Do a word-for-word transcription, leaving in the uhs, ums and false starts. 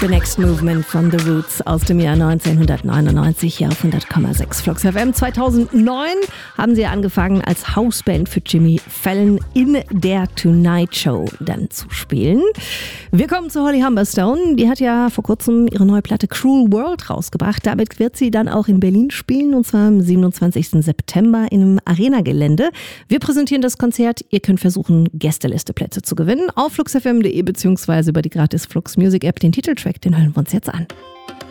The Next Movement von The Roots aus dem Jahr neunzehnhundertneunundneunzig hier auf hundert Komma sechs Flux F M. zweitausendneun haben sie angefangen als Hausband für Jimmy Fallon in der Tonight Show dann zu spielen. Wir kommen zu Holly Humberstone. Die hat ja vor kurzem ihre neue Platte Cruel World rausgebracht. Damit wird sie dann auch in Berlin spielen und zwar am siebenundzwanzigsten September im Arena-Gelände. Wir präsentieren das Konzert. Ihr könnt versuchen, Gästelisteplätze zu gewinnen auf flux f m punkt d e beziehungsweise über die gratis Flux Music App. Den Titeltrack, den hören wir uns jetzt an.